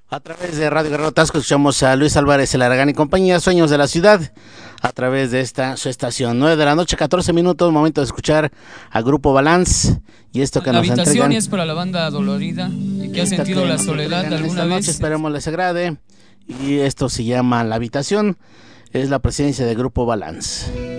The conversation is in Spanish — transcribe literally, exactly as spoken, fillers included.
A través de Radio Guerrero Tasco escuchamos a Luis Álvarez El Aragán y compañía, Sueños de la Ciudad, a través de esta su estación. nueve de la noche, catorce minutos, momento de escuchar a Grupo Balance y esto que la nos entregan. La habitación es para la banda dolorida y que ha sentido que la soledad alguna esta vez. Noche, esperemos les agrade. Y esto se llama La Habitación, es la presidencia de Grupo Balance.